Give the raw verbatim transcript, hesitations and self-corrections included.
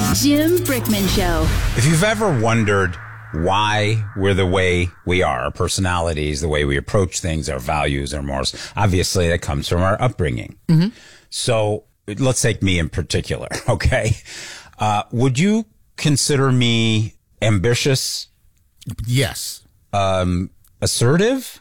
The Jim Brickman Show. If you've ever wondered why we're the way we are, our personalities, the way we approach things, our values, our morals, obviously that comes from our upbringing. Mm-hmm. So let's take me in particular, okay? Uh, would you consider me ambitious? Yes. Um, assertive?